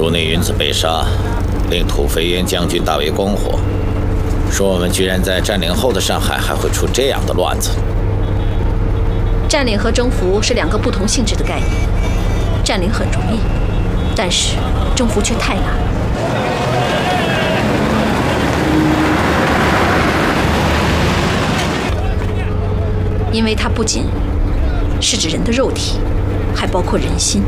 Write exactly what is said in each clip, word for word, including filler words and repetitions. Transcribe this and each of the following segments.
主内云子被杀，令土肥原将军大为光火，说我们居然在占领后的上海还会出这样的乱子。 占领和征服是两个不同性质的概念，占领很容易，但是征服却太难。因为它不仅是指人的肉体，还包括人心。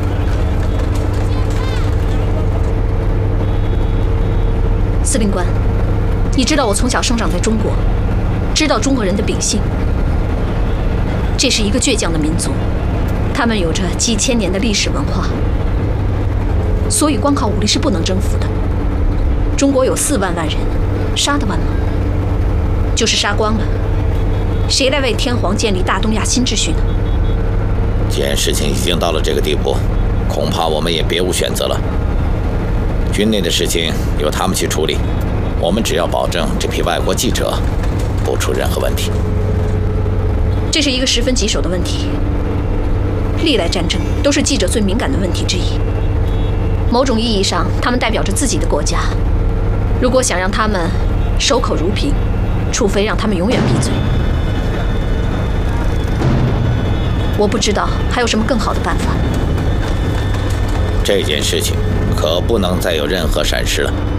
司令官，你知道我从小生长在中国，知道中国人的秉性。这是一个倔强的民族，他们有着几千年的历史文化，所以光靠武力是不能征服的。中国有四万万人，杀得完吗？就是杀光了，谁来为天皇建立大东亚新秩序呢？ 既然事情已经到了这个地步，恐怕我们也别无选择了。军内的事情由他们去处理，我们只要保证这批外国记者不出任何问题。 这是一个十分棘手的问题，历来战争都是记者最敏感的问题之一。某种意义上，他们代表着自己的国家。如果想让他们守口如瓶，除非让他们永远闭嘴。我不知道还有什么更好的办法。 这件事情可不能再有任何闪失了。